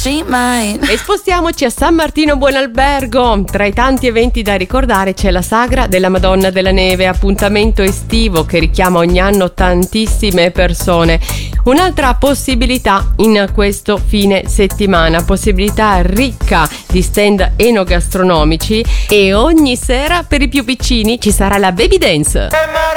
she might. E spostiamoci a San Martino Buonalbergo. Tra i tanti eventi da ricordare c'è la Sagra della Madonna della Neve, appuntamento estivo che richiama ogni anno tantissime persone. Un'altra possibilità in questo fine settimana, possibilità ricca di stand enogastronomici, e ogni sera per i più piccini ci sarà la baby dance.